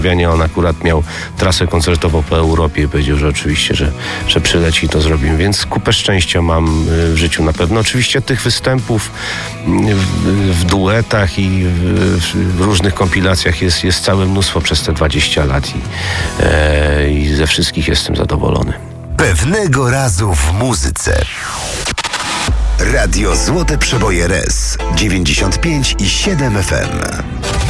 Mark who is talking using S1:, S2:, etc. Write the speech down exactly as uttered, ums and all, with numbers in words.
S1: On akurat miał trasę koncertową po Europie i powiedział, że oczywiście, że, że przyleci i to zrobimy. Więc kupę szczęścia mam w życiu na pewno. Oczywiście tych występów w, w duetach i w, w różnych kompilacjach jest, jest całe mnóstwo przez te dwadzieścia lat i, e, i ze wszystkich jestem zadowolony.
S2: Pewnego razu w muzyce. Radio Złote Przeboje R E S dziewięćdziesiąt pięć i siedem F M.